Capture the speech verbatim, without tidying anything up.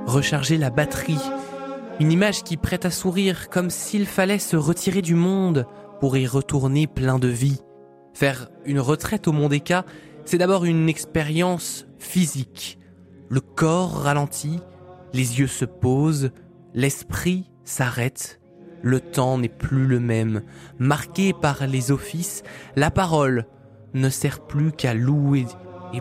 recharger la batterie. Une image qui prête à sourire, comme s'il fallait se retirer du monde pour y retourner plein de vie. Faire une retraite au Mont des Cats, c'est d'abord une expérience physique. Le corps ralentit, les yeux se posent, l'esprit s'arrête. Le temps n'est plus le même. Marqué par les offices, la parole ne sert plus qu'à louer